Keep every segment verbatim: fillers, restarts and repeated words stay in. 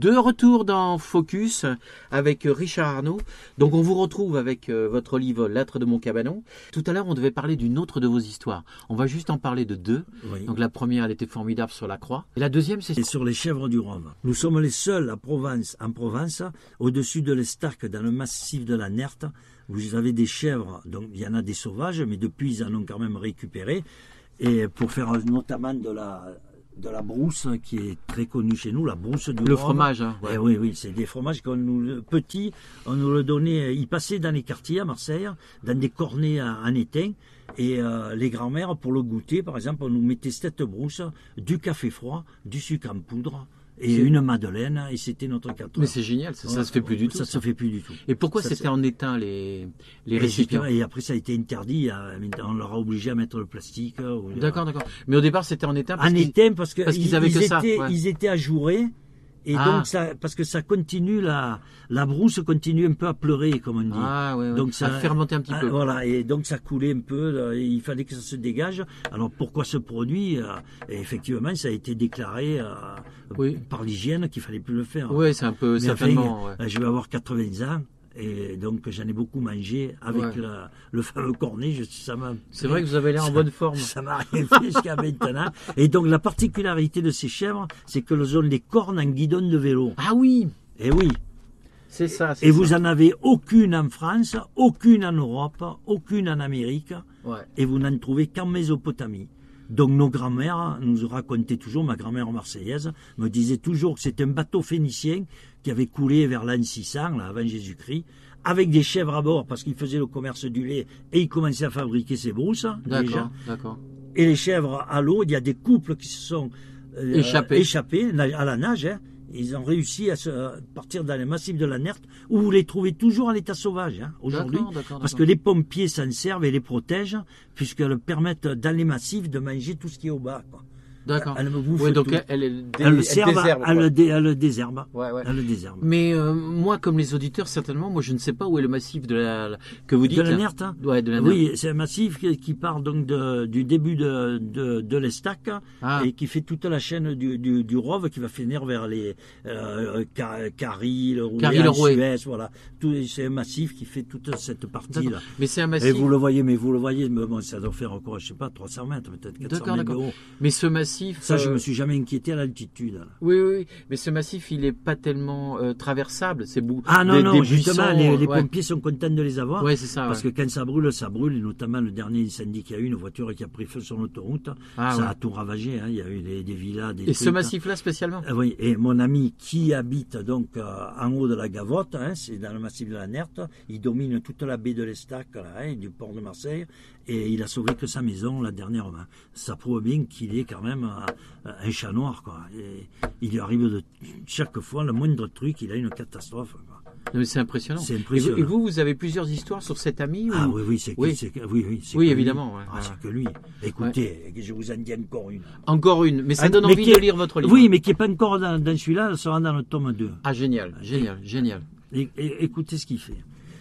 De retour dans Focus avec Richard Arnaud. Donc on vous retrouve avec euh, votre livre L'âtre de mon cabanon. Tout à l'heure on devait parler d'une autre de vos histoires. On va juste en parler de deux. Oui. Donc la première elle était formidable sur la croix. Et la deuxième c'est... Et sur les chèvres du Rhum. Nous sommes les seuls à Provence, en Provence, au-dessus de l'Estaque, dans le massif de la Nerte. Vous avez des chèvres, donc il y en a des sauvages, mais depuis ils en ont quand même récupéré. Et pour faire notamment de la... de la brousse qui est très connue chez nous, la brousse du Le Rhum. fromage, hein, ouais. Eh oui, oui, c'est des fromages qu'on nous, petits, on nous le donnait, ils passaient dans les quartiers à Marseille, dans des cornets en, en étain, et euh, les grands-mères, pour le goûter, par exemple, on nous mettait cette brousse, du café froid, du sucre en poudre, et une madeleine, et c'était notre quatre heures. Mais c'est génial, ça, ouais, ça se fait plus du tout. Ça, ça se fait plus du tout. Et pourquoi ça, c'était c'est... en étain les, les et récipients? Et après ça a été interdit, on leur a obligé à mettre le plastique. D'accord, d'accord. Mais au départ c'était en étain parce en qu'ils... étain parce que parce qu'ils ils, avaient ils que étaient, ça. Ouais. Ils étaient ajourés. Et ah. donc ça, parce que ça continue, la, la brousse continue un peu à pleurer, comme on dit. Ah, ouais, ouais. Donc ça a fermenté un petit ah, peu. Voilà, et donc ça coulait un peu, et il fallait que ça se dégage. Alors pourquoi ce produit euh, et effectivement, ça a été déclaré euh, oui. par l'hygiène qu'il fallait plus le faire. Oui, c'est un peu, certainement. Enfin, ouais. Je vais avoir quatre-vingts ans. Et donc j'en ai beaucoup mangé avec ouais. la, le fameux cornet. Je, ça m'a, c'est vrai que vous avez l'air en bonne forme. Ça m'a rien fait jusqu'à maintenant. Et donc la particularité de ces chèvres, c'est qu'elles ont les cornes en guidon de vélo. Ah oui. Et oui. C'est ça. C'est et ça. vous en avez aucune en France, aucune en Europe, aucune en Amérique. Ouais. Et vous n'en trouvez qu'en Mésopotamie. Donc nos grands-mères nous racontaient toujours, ma grand-mère marseillaise me disait toujours que c'était un bateau phénicien qui avait coulé vers l'an six cents, là, avant Jésus-Christ, avec des chèvres à bord parce qu'ils faisaient le commerce du lait et ils commençaient à fabriquer ces brousses. D'accord, déjà. d'accord. Et les chèvres à l'eau, il y a des couples qui se sont euh, échappés. échappés à la nage. Hein. Ils ont réussi à, se, à partir dans les massifs de la Nerte, où vous les trouvez toujours en état sauvage hein, aujourd'hui, d'accord, d'accord, parce d'accord. que les pompiers s'en servent et les protègent, puisqu'elles permettent dans les massifs de manger tout ce qui est au bas. Quoi. D'accord. Elle me bouffe ouais, donc tout. Elle, elle, dé, elle, elle serve, désherbe. Elle, le dé, elle le désherbe. Ouais, ouais. Elle le désherbe. Mais euh, moi, comme les auditeurs, certainement, moi, je ne sais pas où est le massif de la, la que vous dites. De la Nerte. Hein. Ouais, de la Nerte. Oui, c'est un massif qui, qui part donc de, du début de, de, de l'Estaque ah. et qui fait toute la chaîne du, du, du Rove qui va finir vers les euh, Carry, le Rouet, Suez, voilà. Tout, c'est un massif qui fait toute cette partie-là. Mais c'est un massif. Et vous le voyez, mais vous le voyez, mais bon, ça doit faire encore, je sais pas, trois cents mètres, peut-être quatre cents mètres de haut. Mais ce massif. Ça, euh... je me suis jamais inquiété à l'altitude. Là. Oui, oui, oui, mais ce massif, il est pas tellement euh, traversable. C'est bou- ah non, des, non, des justement, buissons, les, les ouais. pompiers sont contents de les avoir. Ouais, c'est ça. Parce ouais. que quand ça brûle, ça brûle. Et notamment le dernier incendie qu'il y a eu, une voiture qui a pris feu sur l'autoroute, ah, ça ouais. a tout ravagé. Hein. Il y a eu des, des villas, des. Et trucs, ce massif-là spécialement. Euh, oui. Et mon ami qui habite donc euh, en haut de la Gavotte, hein, c'est dans le massif de la Nerte. Il domine toute la baie de l'Estaque, là, hein, du port de Marseille. Et il a sauvé que sa maison la dernièrement. Ça prouve bien qu'il est quand même euh, un chat noir, quoi. Et il lui arrive de chaque fois le moindre truc, il a une catastrophe. Quoi. Non, mais c'est impressionnant. C'est impressionnant. Et vous, vous avez plusieurs histoires sur cet ami Ah ou... oui, oui, c'est oui. C'est, oui, oui, c'est oui que évidemment. Ouais, ah, ouais. c'est que lui. Écoutez, ouais. Je vous en dis encore une. Encore une, mais ça ah, donne mais envie est... de lire votre livre. Oui, mais qui n'est pas encore dans, dans celui-là, elle sera dans le tome deux. Ah génial, génial, et, génial. Et, et, écoutez ce qu'il fait.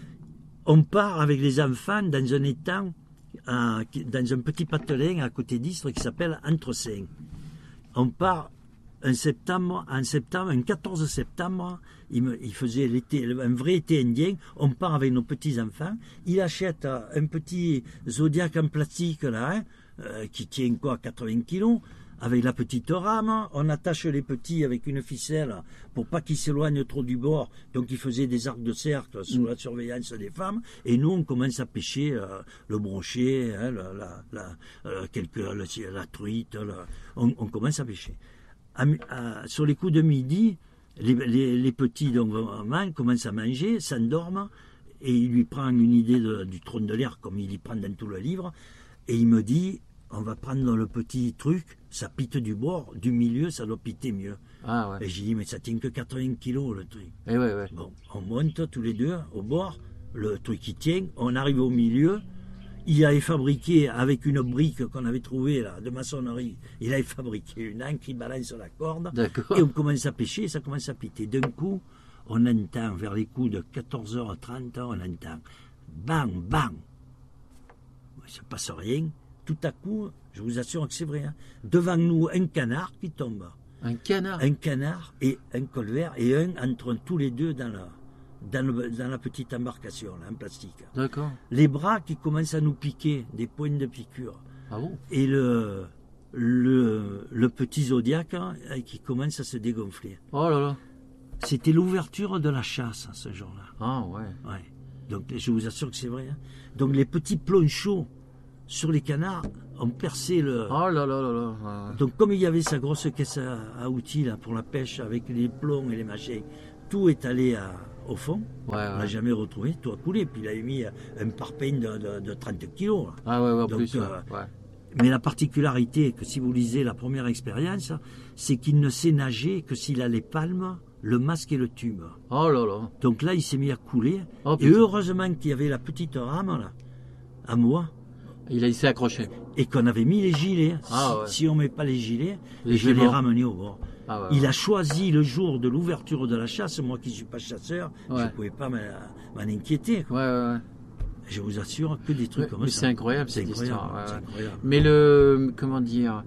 On part avec les enfants dans un étang, à, dans un petit patelin à côté d'Istres qui s'appelle Entresins. On part un septembre, en septembre, un quatorze septembre, il, me, il faisait l'été, un vrai été indien. On part avec nos petits enfants. Il achète un petit Zodiac en plastique là, hein, euh, qui tient quoi, quatre-vingts kilos, avec la petite rame. On attache les petits avec une ficelle pour pas qu'ils s'éloignent trop du bord. Donc il faisait des arcs de cercle sous la surveillance des femmes. Et nous on commence à pêcher euh, le brochet, hein, la, la, la, euh, quelque, la, la truite. La, on, on commence à pêcher. À, à, sur les coups de midi, les, les, les petits donc, commencent à manger, s'endorment, et il lui prend une idée de, du trône de l'air, comme il y prend dans tout le livre, et il me dit, on va prendre le petit truc, ça pite du bord, du milieu, ça doit piter mieux. Ah ouais. Et j'ai dit, mais ça tient que quatre-vingts kilos le truc. Et ouais, ouais. Bon, on monte tous les deux au bord, le truc qui tient, on arrive au milieu. Il avait fabriqué, avec une brique qu'on avait trouvée là, de maçonnerie, il avait fabriqué une ancre, il balance la corde, D'accord. et on commence à pêcher, et ça commence à piter. D'un coup, on entend, vers les coups de quatorze heures trente, on entend bang, bang. Il ne se passe rien. Tout à coup, je vous assure que c'est vrai, hein, devant nous, un canard qui tombe. Un canard. Un canard et un colvert, et un entre tous les deux dans la, dans, le- dans la petite embarcation, là, en plastique. D'accord. Les bras qui commencent à nous piquer, des points de piqûre. Ah bon? Et le, le, le petit zodiaque hein, qui commence à se dégonfler. Oh là là. C'était l'ouverture de la chasse, ce jour-là. Ah ouais. Ouais. Donc, je vous assure que c'est vrai. hein. Donc, les petits plombs chauds sur les canards ont percé le... Oh là là là là. Ah, Donc, comme il y avait sa grosse caisse à, à outils là, pour la pêche, avec les plombs et les machins, tout est allé à- au fond. ouais, On l'a ouais. jamais retrouvé, tout a coulé. Puis, il avait mis un parpaing de, de, de trente kilos. là. Ah ouais, ouais, en Donc, plus. Ouais. euh, ouais. Mais la particularité, que si vous lisez la première expérience, c'est qu'il ne sait nager que s'il a les palmes, le masque et le tube. Oh là là. Donc là, il s'est mis à couler. Oh, et putain. heureusement qu'il y avait la petite rame, là, à moi, Il, a- il s'est accroché. et qu'on avait mis les gilets. Ah, si, ouais. si on met pas les gilets, Les je l'ai gilets. ramené au bord. Ah ouais, Il ouais. a choisi le jour de l'ouverture de la chasse. Moi qui ne suis pas chasseur, je Ouais. ne pouvais pas m'en m'en inquiéter. quoi. Ouais, ouais, ouais. Je vous assure que des trucs Ouais, comme mais ça. c'est incroyable, C'est cette incroyable, histoire, ouais, c'est ouais. incroyable. Mais le, comment dire,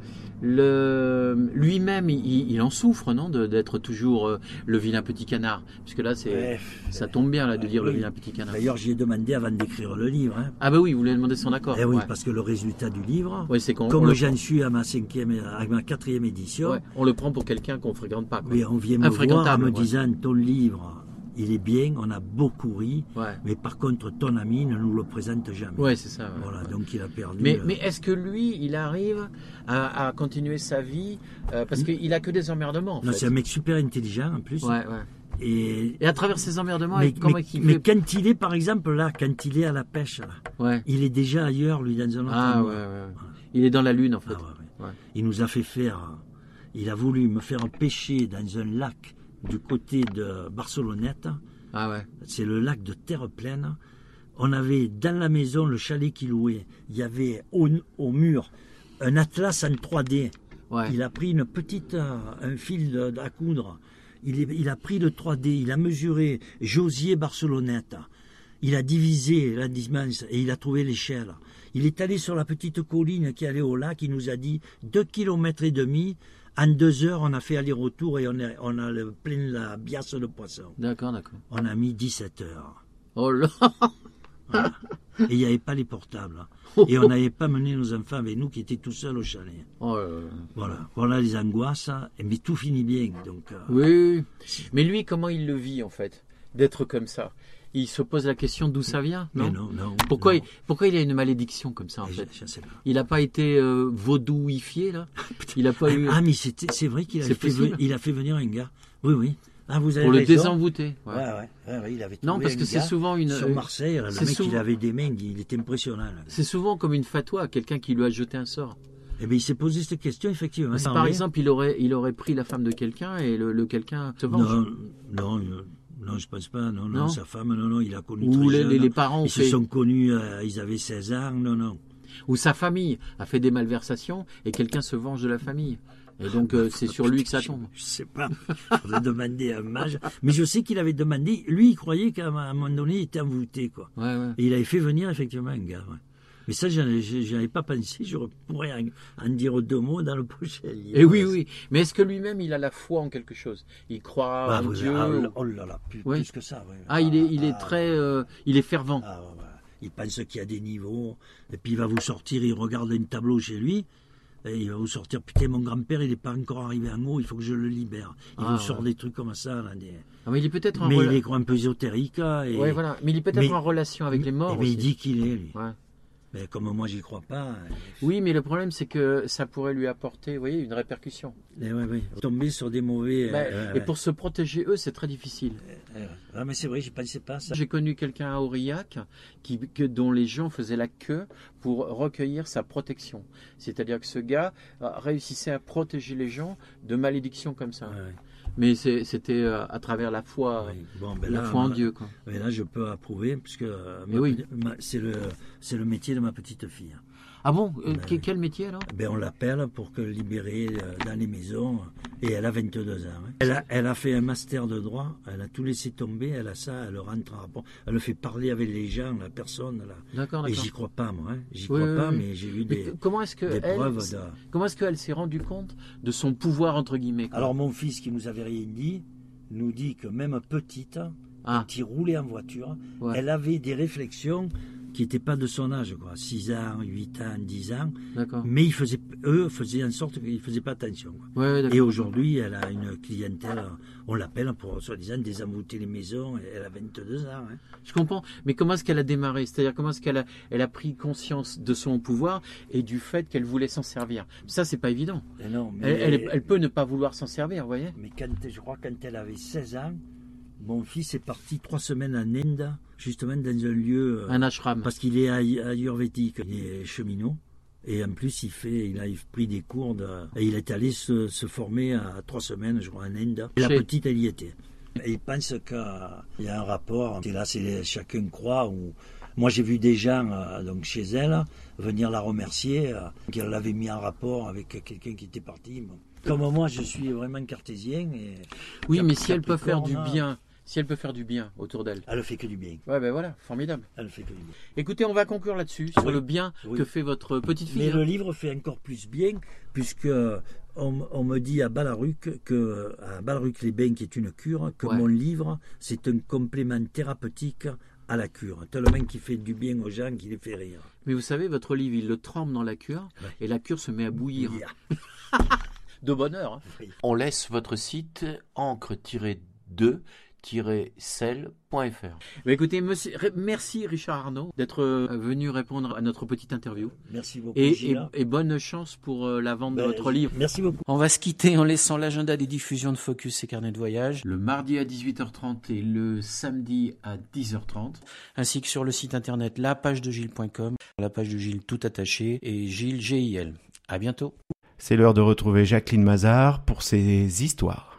le, lui-même, il, il en souffre, non, de- d'être toujours euh, le vilain petit canard, puisque là, c'est, Ouais. ça tombe bien là de dire le Oui. vilain petit canard. D'ailleurs, j'y ai demandé avant d'écrire le livre. hein. Ah bah oui, vous lui avez demandé son accord. Eh oui, ouais. parce que le résultat du livre, Ouais, c'est qu'on on comme le, j'en suis à ma cinquième, à ma quatrième édition, ouais, on le prend pour quelqu'un qu'on fréquente pas. Quoi. oui, on vient me voir en Infréquentable, me ouais. disant ton livre, il est bien, on a beaucoup ri, Ouais, mais par contre ton ami ne nous le présente jamais. ouais, c'est ça. ouais. Voilà, donc il a perdu. Mais, le- mais est-ce que lui, il arrive à, à continuer sa vie euh, parce qu'il a que des emmerdements en Non, fait. c'est un mec super intelligent en plus. Ouais, ouais. Et, Et à travers ces emmerdements, mais, comment mais- il mais fait quand il est, par exemple, là, quand il est à la pêche, là, Ouais. il est déjà ailleurs, lui, dans un autre Ah ouais, endroit. ouais. Il est dans la lune en fait. Ah ouais, ouais. Ouais. Il nous a fait faire, il a voulu me faire pêcher dans un lac du côté de Barcelonnette. Ah ouais. C'est le lac de terre pleine. On avait dans la maison le chalet qu'il louait. Il y avait au, au mur un atlas en trois D. Ouais. Il a pris une petite, euh, un fil de- à coudre. Il, est- il a pris le trois D. Il a mesuré Josier Barcelonnette. Il a divisé la distance et il a trouvé l'échelle. Il est allé sur la petite colline qui allait au lac. Il nous a dit deux kilomètres et demi. En deux heures, on a fait aller-retour et on a, on a le, plein la biasse de poisson. D'accord, d'accord. On a mis dix-sept heures. Oh là. Voilà. Et il n'y avait pas les portables. hein. Et on n'avait pas mené nos enfants avec nous qui étaient tout seuls au chalet. Oh là là. Voilà, voilà les angoisses. hein. Et mais tout finit bien. Donc, euh, Oui. Mais lui, comment il le vit en fait, d'être comme ça? Il se pose la question d'où ça vient, non, mais non, non. Pourquoi, non. Il, pourquoi il a une malédiction comme ça en Et fait? je, je sais pas. Il n'a pas été euh, vaudouifié là? Il a pas eu Ah, mais c'était- c'est vrai qu'il a, C'est fait, possible. ve- il a fait venir un gars. Oui, oui. Ah, vous avez pour le raison. désenvoûter. Ouais. Ouais, ouais, ouais, ouais, il avait Non, trouvé parce un que c'est gars souvent une. Sur Marseille, là, le c'est mec, souvent- il avait des mains, il était impressionnant. là. C'est souvent comme une fatwa, quelqu'un qui lui a jeté un sort. Eh bien, il s'est posé cette question, effectivement. Parce que, Ça par en est. exemple, il aurait, il aurait pris la femme de quelqu'un et le, le quelqu'un se venge. Non, non, euh, non, je pense pas. Non, non, Non. sa femme, non, non, il a connu Ou très les, jeune. les- les parents ont Ils se fait, sont connus, euh, ils avaient seize ans, non, non. ou sa famille a fait des malversations et quelqu'un se venge de la famille. Et donc euh, c'est sur lui que ça tombe. Je sais pas, il faudrait demander à un mage. Mais je sais qu'il avait demandé, lui, il croyait qu'à un moment donné, il était envoûté, quoi. Ouais, ouais. Et il avait fait venir effectivement un gars, ouais. Mais ça, j'en ai- j'en avais pas pensé, je pourrais en, en dire deux mots dans le prochain livre. Et oui, oui. Mais est-ce que lui-même, il a la foi en quelque chose? Il croit Ah, en vous- Dieu ah, ou- oh là là, plus, Ouais. plus que ça, ouais. Ah, il est, il est Ah, très, euh, il est fervent. Ah, ouais, ouais. Il pense qu'il y a des niveaux, et puis il va vous sortir, il regarde un tableau chez lui, et il va vous sortir, putain, mon grand-père, il n'est pas encore arrivé en haut, il faut que je le libère. Il Ah, vous sort ouais. des trucs comme ça, là, des... Ah, mais il est peut-être en, mais rela- il est un peu ésotérique, hein, et, ouais, voilà. Mais il est peut-être Mais- en relation avec les morts. et mais il aussi. dit qu'il est, lui. Ouais. Mais comme moi, j'y crois pas. Oui, mais le problème, c'est que ça pourrait lui apporter, vous voyez, une répercussion. Et ouais, ouais. Tomber sur des mauvais. Bah, euh, et ouais. pour se protéger, eux, c'est très difficile. Euh, Ah, mais c'est vrai, j'y pensais pas, ça. J'ai connu quelqu'un à Aurillac qui, que, dont les gens faisaient la queue pour recueillir sa protection. C'est-à-dire que ce gars euh, réussissait à protéger les gens de malédictions comme ça. Ouais, ouais. Mais c'est- c'était euh, à travers la foi, Ouais. Bon, ben la là, foi en moi, Dieu. Quoi. mais là, je peux approuver, puisque euh, Mais ma oui. petite- ma- c'est le, c'est le métier de ma petite fille. Ah bon euh, Ben, que- Quel métier alors? Ben, on l'appelle pour que libérer euh, dans les maisons. Et elle a vingt-deux ans. Hein. Elle, a, elle a fait un master de droit. Elle a tout laissé tomber. Elle a ça. Elle rentre en rapport. Elle le fait parler avec les gens, la personne. Là. D'accord, Et d'accord. j'y crois pas, moi. Hein. J'y Oui, crois oui, pas, oui. mais j'ai eu Mais des, que- comment est-ce que des elle, preuves. De... comment est-ce qu'elle s'est rendue compte de son pouvoir entre guillemets quoi? Alors, mon fils, qui nous avait rien dit, nous dit que même petite, Ah. quand il roulait en voiture, Ouais. elle avait des réflexions qui n'étaient pas de son âge, quoi. six ans, huit ans, dix ans. D'accord. Mais ils faisaient, eux faisaient en sorte qu'ils ne faisaient pas attention. Quoi. Ouais, ouais, d'accord. Et aujourd'hui, elle a une clientèle, on l'appelle pour, soi-disant, désembouter les maisons. Elle a vingt-deux ans. Hein. Je comprends. Mais comment est-ce qu'elle a démarré? C'est-à-dire comment est-ce qu'elle a, elle a pris conscience de son pouvoir et du fait qu'elle voulait s'en servir? Ça, c'est pas évident. Et non, mais, Elle, elle, elle peut ne pas vouloir s'en servir, vous voyez? mais quand, je crois quand elle avait seize ans, mon fils est parti trois semaines en Inde, justement dans un lieu... euh, Un ashram. Parce qu'il est ay- ayurvédique, il est cheminot. Et en plus, il fait, il a pris des cours de, et il est allé se, se former à trois semaines, je crois, en Inde. Et la Chez- petite, elle y était. Et il pense qu'il y a un rapport. Et là, c'est les- chacun croit. Ou... Moi, j'ai vu des gens euh, donc chez elle venir la remercier, euh, qu'elle l'avait mis en rapport avec quelqu'un qui était parti. Bon. Comme moi, je suis vraiment cartésien. Et Oui, Cap- mais si elle peut faire du Capricorne, bien, si elle peut faire du bien autour d'elle. Elle ne fait que du bien. Ouais, ben voilà, formidable. Elle ne fait que du bien. Écoutez, on va conclure là-dessus, sur Oui. le bien Oui. que fait votre petite fille. Mais hein. le livre fait encore plus bien, puisque on, on me dit à Ballaruc, que, à Ballaruc-les-Bains, qui est une cure, que Ouais. mon livre, c'est un complément thérapeutique à la cure. Tellement qui fait du bien aux gens, qui les fait rire. Mais vous savez, votre livre, il le trempe dans la cure, Ouais. et la cure se met à bouillir. Yeah. De bonne heure. hein. Oui. On laisse votre site encre tiret deux tiret sel point f r. Bah écoutez, monsieur- ré- merci Richard Arnaud d'être euh, venu répondre à notre petite interview. Merci beaucoup, Et, et, Gilles. et bonne chance pour euh, la vente Ben, de votre livre. Merci beaucoup. On va se quitter en laissant l'agenda des diffusions de Focus et Carnet de Voyage. Le mardi à dix-huit heures trente et le samedi à dix heures trente. Ainsi que sur le site internet la page de gilles point com, la page de Gilles tout attaché et Gilles G I L. À bientôt. C'est l'heure de retrouver Jacqueline Mazard pour ses histoires.